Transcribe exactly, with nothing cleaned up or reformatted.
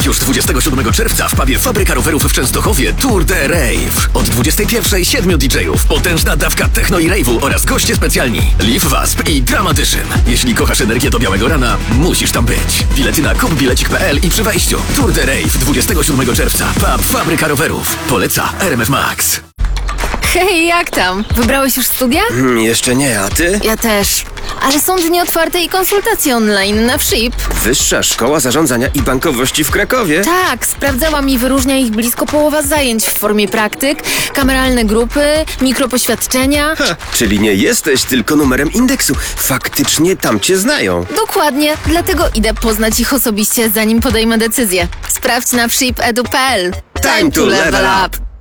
Już dwudziestego siódmego czerwca w pubie Fabryka Rowerów w Częstochowie Tour de Rave. Od dwudziestej pierwszej siedmiu D J-ów, potężna dawka techno i rave'u oraz goście specjalni Live Wasp i Dramatyszyn. Jeśli kochasz energię do białego rana, musisz tam być. Bilety na kupbilecik kropka p l i przy wejściu. Tour de Rave dwudziestego siódmego czerwca. Pub Fabryka Rowerów. Poleca R M F Max. Hej, jak tam? Wybrałeś już studia? Hmm, jeszcze nie, a ty? Ja też. Ale są dni otwarte i konsultacje online na Wszip. Wyższa Szkoła Zarządzania i Bankowości w Krakowie? Tak, sprawdzałam i wyróżnia ich blisko połowa zajęć w formie praktyk, kameralne grupy, mikropoświadczenia. Ha, czyli nie jesteś tylko numerem indeksu. Faktycznie tam cię znają. Dokładnie, dlatego idę poznać ich osobiście, zanim podejmę decyzję. Sprawdź na wszip kropka edu kropka p l. Time to level up.